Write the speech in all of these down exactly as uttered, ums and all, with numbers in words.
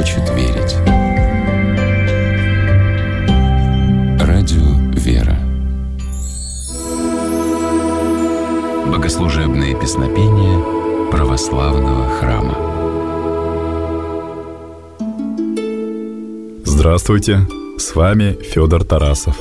хочет верить. Радио «Вера». Богослужебные песнопения православного храма. Здравствуйте, с вами Федор Тарасов.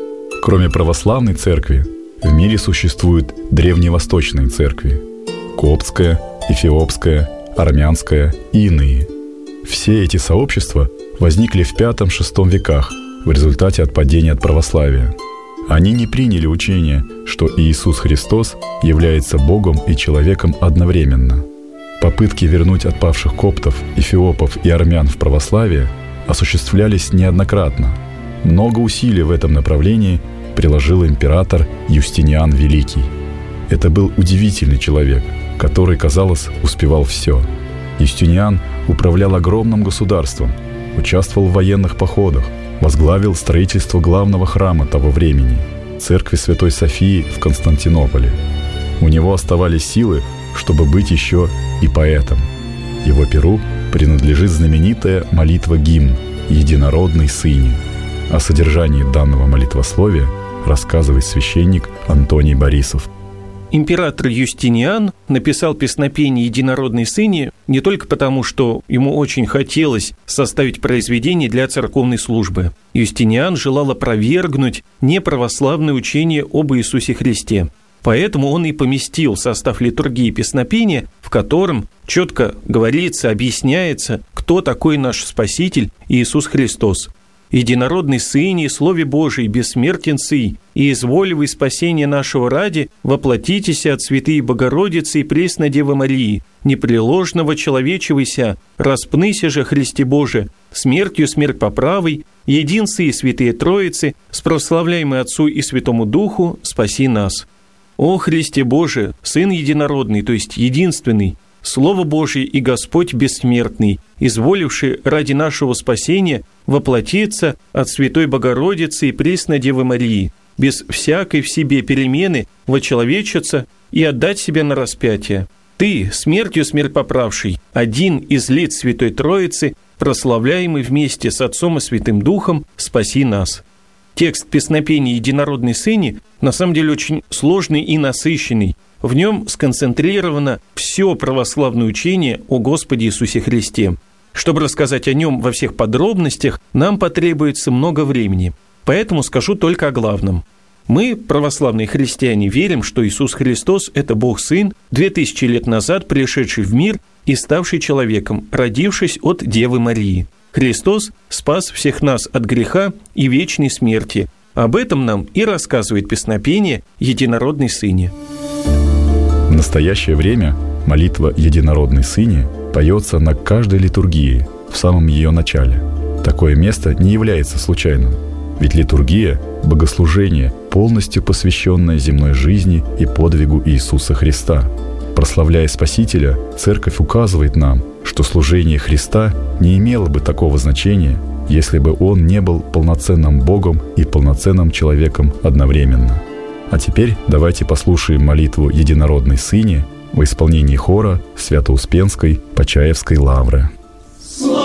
Кроме православной церкви, в мире существуют древневосточные церкви – коптская, эфиопская, армянская и иные. Все эти сообщества возникли в пятом-шестом веках в результате отпадения от православия. Они не приняли учение, что Иисус Христос является Богом и человеком одновременно. Попытки вернуть отпавших коптов, эфиопов и армян в православие осуществлялись неоднократно. Много усилий в этом направлении приложил император Юстиниан Великий. Это был удивительный человек, который, казалось, успевал все. Юстиниан управлял огромным государством, участвовал в военных походах, возглавил строительство главного храма того времени – церкви Святой Софии в Константинополе. У него оставались силы, чтобы быть еще и поэтом. Его перу принадлежит знаменитая молитва-гимн «Единородный Сыне». О содержании данного молитвословия рассказывает священник Антоний Борисов. Император Юстиниан написал песнопение «Единородный Сыне» не только потому, что ему очень хотелось составить произведение для церковной службы. Юстиниан желал опровергнуть неправославное учение об Иисусе Христе. Поэтому он и поместил в состав литургии песнопения, в котором четко говорится, объясняется, кто такой наш Спаситель Иисус Христос. «Единородный Сыне, Слове Божий, бессмертен Сый, и изволивый спасение нашего ради, воплотитесь от Святые Богородицы и Пресной Девы Марии, непреложного человечевыся, распныся же, Христе Боже, смертью смерть поправой, единцы и святые Троицы, спрославляемый Отцу и Святому Духу, спаси нас. О Христе Боже, Сын Единородный, то есть единственный, Слово Божие и Господь бессмертный, изволивший ради нашего спасения воплотиться от Святой Богородицы и Пресной Девы Марии, без всякой в себе перемены вочеловечиться и отдать себя на распятие. Ты, смертью смерть поправший, один из лиц Святой Троицы, прославляемый вместе с Отцом и Святым Духом, спаси нас». Текст песнопения «Единородный Сыне» на самом деле очень сложный и насыщенный. В нем сконцентрировано все православное учение о Господе Иисусе Христе. Чтобы рассказать о нем во всех подробностях, нам потребуется много времени. Поэтому скажу только о главном. Мы, православные христиане, верим, что Иисус Христос – это Бог-Сын, две тысячи лет назад пришедший в мир и ставший человеком, родившись от Девы Марии. Христос спас всех нас от греха и вечной смерти. Об этом нам и рассказывает песнопение «Единородный Сыне». В настоящее время молитва «Единородный Сыне» поется на каждой литургии в самом ее начале. Такое место не является случайным, ведь литургия – богослужение, полностью посвященное земной жизни и подвигу Иисуса Христа. Прославляя Спасителя, Церковь указывает нам, что служение Христа не имело бы такого значения, если бы Он не был полноценным Богом и полноценным человеком одновременно. А теперь давайте послушаем молитву «Единородный Сыне» в исполнении хора Свято-Успенской Почаевской лавры.